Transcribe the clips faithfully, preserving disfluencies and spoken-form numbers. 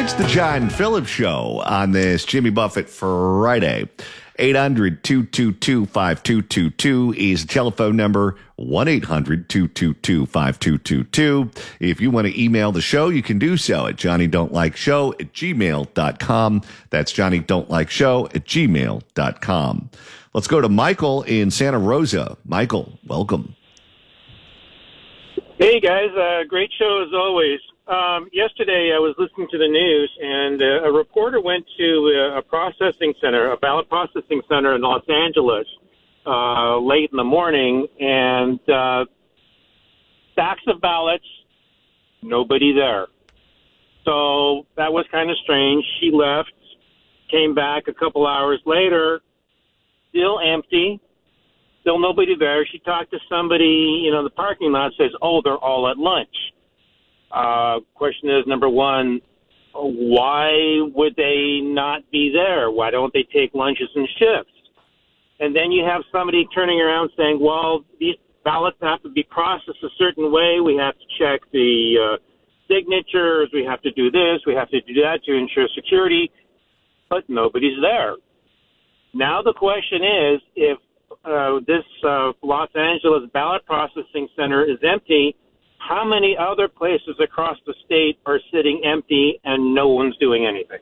It's the John Phillips Show on this Jimmy Buffett Friday. eight hundred, two two two, five two two two is the telephone number. one eight hundred, two two two, five two two two. If you want to email the show, you can do so at johnny don't like show at gmail dot com. That's johnny don't like show at gmail dot com. Let's go to Michael in Santa Rosa. Michael, welcome. Hey, guys. Uh, great show as always. Um, yesterday, I was listening to the news, and uh, a reporter went to uh, a processing center, a ballot processing center in Los Angeles, uh, late in the morning, and uh, stacks of ballots, nobody there. So that was kind of strange. She left, came back a couple hours later, still empty, still nobody there. She talked to somebody, you know, in the parking lot, says, oh, they're all at lunch. Uh, question is, number one, why would they not be there? Why don't they take lunches and shifts? And then you have somebody turning around saying, well, these ballots have to be processed a certain way. We have to check the uh, signatures. We have to do this. We have to do that to ensure security. But nobody's there. Now the question is, if uh, this uh, Los Angeles ballot processing center is empty, how many other places across the state are sitting empty and no one's doing anything?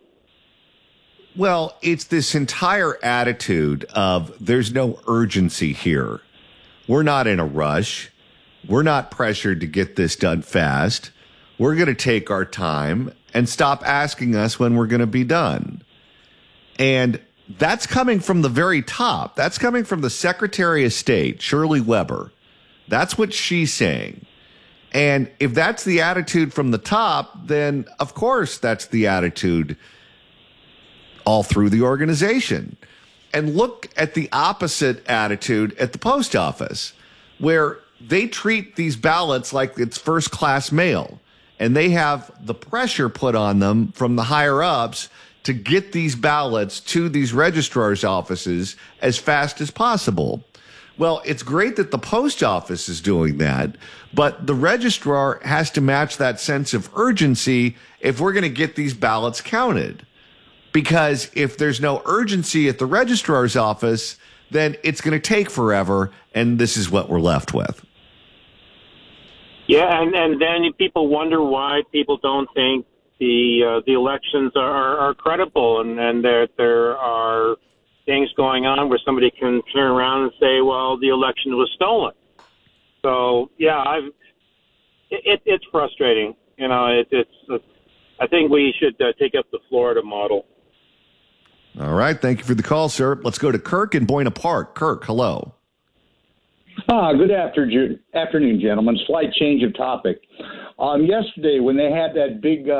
Well, it's this entire attitude of there's no urgency here. We're not in a rush. We're not pressured to get this done fast. We're going to take our time and stop asking us when we're going to be done. And that's coming from the very top. That's coming from the Secretary of State, Shirley Weber. That's what she's saying. And if that's the attitude from the top, then of course that's the attitude all through the organization. And look at the opposite attitude at the post office, where they treat these ballots like it's first class mail. And they have the pressure put on them from the higher ups to get these ballots to these registrars' offices as fast as possible. Well, it's great that the post office is doing that, but the registrar has to match that sense of urgency if we're going to get these ballots counted. Because if there's no urgency at the registrar's office, then it's going to take forever, and this is what we're left with. Yeah, and, and then people wonder why people don't think the uh, the elections are, are credible, and, and that there are things going on where somebody can turn around and say, well, the election was stolen. So, yeah, I've, it, it's frustrating. You know, it, it's, uh, I think we should uh, take up the Florida model. All right. Thank you for the call, sir. Let's go to Kirk in Buena Park. Kirk, hello. Ah, good after- afternoon, gentlemen. Slight change of topic. Um, yesterday, when they had that big uh,